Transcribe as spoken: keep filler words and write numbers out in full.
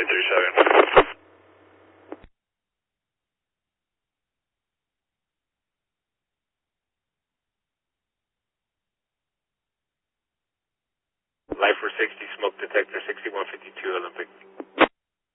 eight three seven. Life for sixty, smoke detector sixty-one fifty-two Olympic.